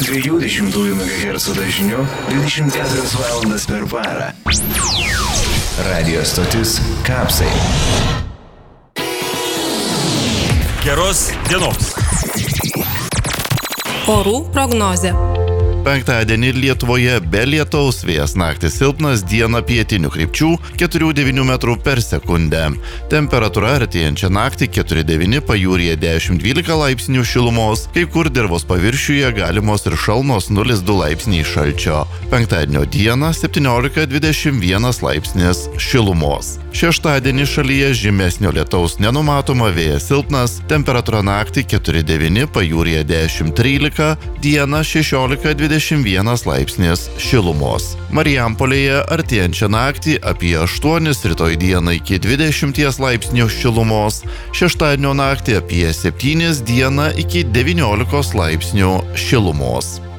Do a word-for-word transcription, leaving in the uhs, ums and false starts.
dviejų dešimtųjų megahercų dažniu dvidešimt keturias valandas per parą. Radio stotis Kapsai. Geros dienos. Orų prognozė. Penktadienį Lietuvoje be lietaus, vėjas naktį silpnas, dieną pietinių krypčių keturi devyni metrų per sekundę. Temperatūra artėjančią naktį keturi devyni, pajūryje dešimt dvylika laipsnių šilumos, kai kur dirvos paviršiuje galimos ir šalnos nulis du laipsniai šalčio. Penktadienio dieną septyniolika dvidešimt vienas laipsnis šilumos. Šeštadienį šalyje žymesnio lietaus nenumatoma, vėjas silpnas, temperatūra naktį keturi devyni, pajūryje dešimt trylika, dieną šešiolika dvidešimt vienas laipsnis šilumos. Marijampolėje artėjančią naktį apie aštuonis, rytoj dieną iki dvidešimt laipsnių šilumos, šeštadienio naktį apie septynis, dieną iki devyniolikos laipsnių šilumos.